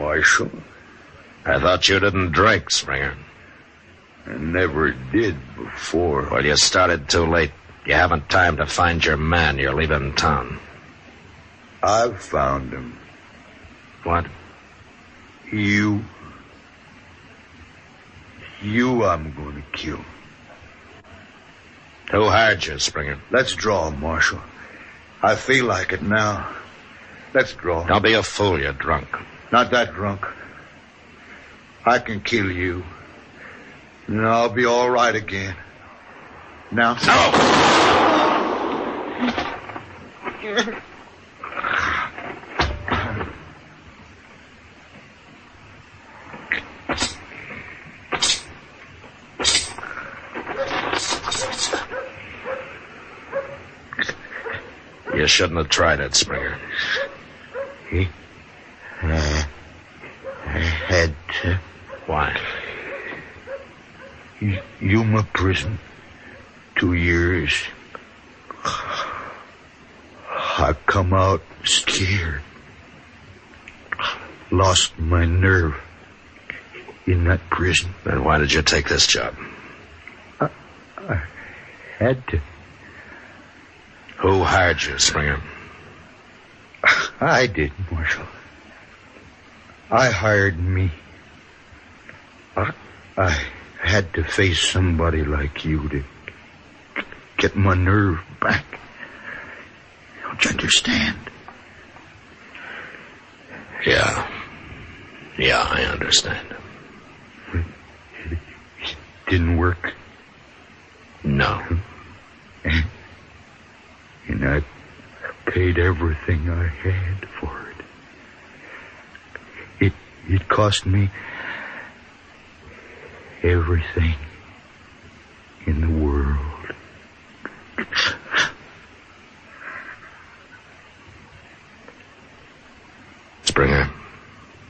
Marshal. I thought you didn't drink, Springer. I never did before. Well, you started too late. You haven't time to find your man. You're leaving town. I've found him. What? You I'm going to kill. Who hired you, Springer? Let's draw, Marshal. I feel like it now. Let's draw. Don't be a fool, you're drunk. Not that drunk. I can kill you. And I'll be all right again. Now. No! You shouldn't have tried it, Springer. I had to. Why? Yuma prison. 2 years. I come out scared. Lost my nerve in that prison. Then why did you take this job? I had to. Who hired you, Springer? I did, Marshal. I hired me. I had to face somebody like you to get my nerve back. Don't you understand? Yeah, I understand. It didn't work. No. And I paid everything I had for it. It cost me everything.